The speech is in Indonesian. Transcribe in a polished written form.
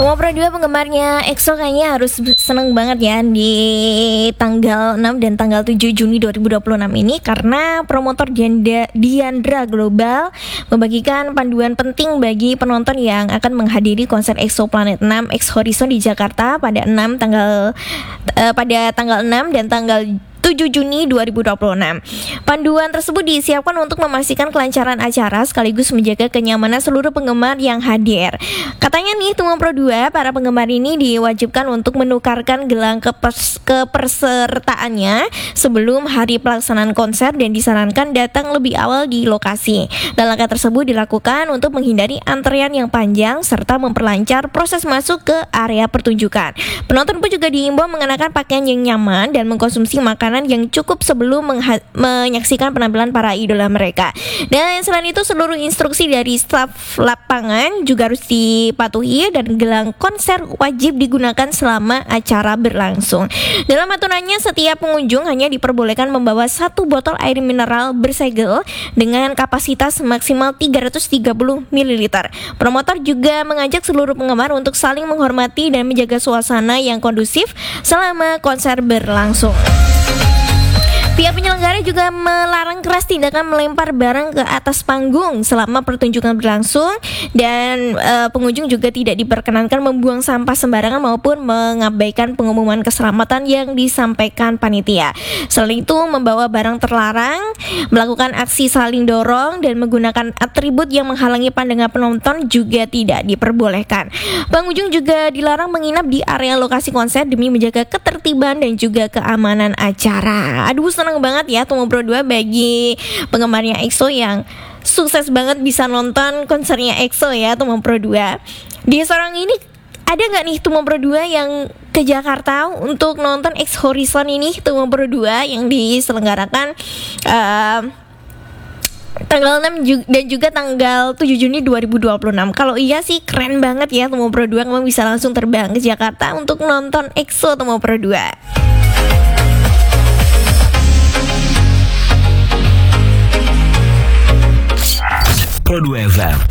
Pro 2 penggemarnya EXO kayaknya harus seneng banget ya di tanggal 6 dan tanggal 7 Juni 2026 ini, karena promotor Diandra Global membagikan panduan penting bagi penonton yang akan menghadiri konser EXO Planet 6 X Horizon di Jakarta pada tanggal 6 dan tanggal 7 Juni 2026. Panduan tersebut disiapkan untuk memastikan kelancaran acara sekaligus menjaga kenyamanan seluruh penggemar yang hadir. Katanya nih, Pro 2, para penggemar ini diwajibkan untuk menukarkan gelang kepesertaannya sebelum hari pelaksanaan konser dan disarankan datang lebih awal di lokasi. Dan langkah tersebut dilakukan untuk menghindari antrean yang panjang serta memperlancar proses masuk ke area pertunjukan. Penonton pun juga diimbau mengenakan pakaian yang nyaman dan mengkonsumsi makanan yang cukup sebelum menyaksikan penampilan para idola mereka. Dan selain itu, seluruh instruksi dari staf lapangan juga harus dipatuhi dan gelang konser wajib digunakan selama acara berlangsung. Dalam aturannya, setiap pengunjung hanya diperbolehkan membawa 1 botol air mineral bersegel dengan kapasitas maksimal 330 ml. Promotor juga mengajak seluruh penggemar untuk saling menghormati dan menjaga suasana yang kondusif selama konser berlangsung. Pihak penyelenggara juga melarang keras tindakan melempar barang ke atas panggung selama pertunjukan berlangsung, dan pengunjung juga tidak diperkenankan membuang sampah sembarangan maupun mengabaikan pengumuman keselamatan yang disampaikan panitia. Selain itu, membawa barang terlarang, melakukan aksi saling dorong, dan menggunakan atribut yang menghalangi pandangan penonton juga tidak diperbolehkan. Pengunjung juga dilarang menginap di area lokasi konser demi menjaga ketertiban dan juga keamanan acara. Aduh, senang banget ya Pro 2 bagi penggemarnya EXO yang sukses banget bisa nonton konsernya EXO ya, Pro 2. Di seorang ini ada nggak nih Pro 2 yang ke Jakarta untuk nonton X Horizon ini, Pro 2 yang diselenggarakan tanggal 6 dan juga tanggal 7 Juni 2026. Kalau iya sih keren banget ya Pro 2, kamu bisa langsung terbang ke Jakarta untuk nonton EXO Pro 2. Pro 2 FM